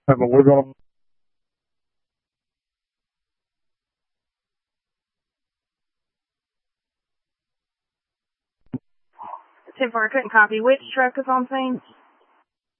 But we're going Tim, I couldn't copy. Which truck is on scene?